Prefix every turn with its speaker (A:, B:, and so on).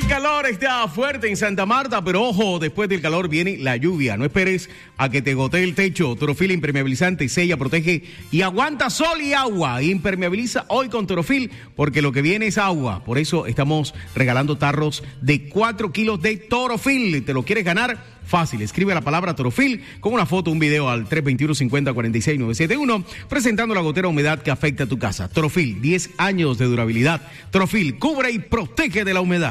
A: El calor está fuerte en Santa Marta, pero ojo, después del calor viene la lluvia. No esperes a que te gotee el techo. Torofil impermeabilizante, sella, protege y aguanta sol y agua. Impermeabiliza hoy con Torofil, porque lo que viene es agua. Por eso estamos regalando tarros de 4 kilos de Torofil. ¿Te lo quieres ganar? Fácil, escribe la palabra Torofil con una foto, un video al 321-50-46-971, presentando la gotera de humedad que afecta a tu casa. Torofil, 10 años de durabilidad. Torofil, cubre y protege de la humedad.